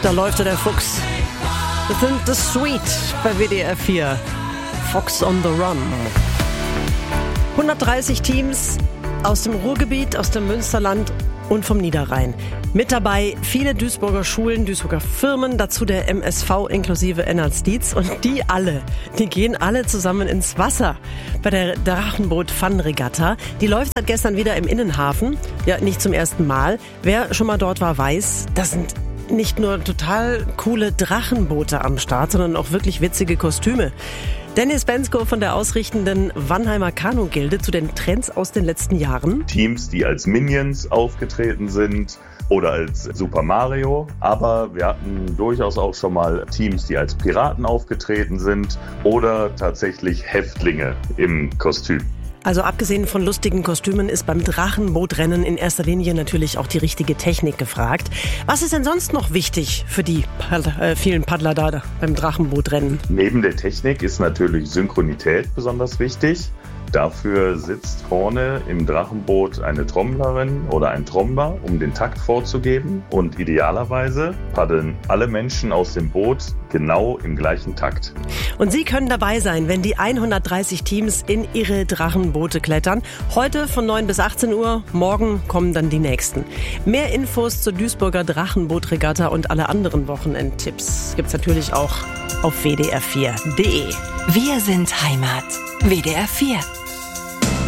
Da läuft der Fuchs. Das sind The Sweet bei WDR 4. Fox on the Run. 130 Teams aus dem Ruhrgebiet, aus dem Münsterland und vom Niederrhein. Mit dabei viele Duisburger Schulen, Duisburger Firmen, dazu der MSV inklusive Ennerts Dietz. Und die gehen alle zusammen ins Wasser bei der Drachenboot-Fun-Regatta. Die läuft seit gestern wieder im Innenhafen. Ja, nicht zum ersten Mal. Wer schon mal dort war, weiß, das sind nicht nur total coole Drachenboote am Start, sondern auch wirklich witzige Kostüme. Dennis Bensko von der ausrichtenden Wannheimer Kanu-Gilde zu den Trends aus den letzten Jahren. Teams, die als Minions aufgetreten sind oder als Super Mario. Aber wir hatten durchaus auch schon mal Teams, die als Piraten aufgetreten sind oder tatsächlich Häftlinge im Kostüm. Also abgesehen von lustigen Kostümen ist beim Drachenbootrennen in erster Linie natürlich auch die richtige Technik gefragt. Was ist denn sonst noch wichtig für die vielen Paddler da beim Drachenbootrennen? Neben der Technik ist natürlich Synchronität besonders wichtig. Dafür sitzt vorne im Drachenboot eine Trommlerin oder ein Trommler, um den Takt vorzugeben. Und idealerweise paddeln alle Menschen aus dem Boot genau im gleichen Takt. Und Sie können dabei sein, wenn die 130 Teams in ihre Drachenboote klettern. Heute von 9 bis 18 Uhr, morgen kommen dann die nächsten. Mehr Infos zur Duisburger Drachenbootregatta und alle anderen Wochenendtipps gibt's natürlich auch auf wdr4.de. Wir sind Heimat. WDR 4.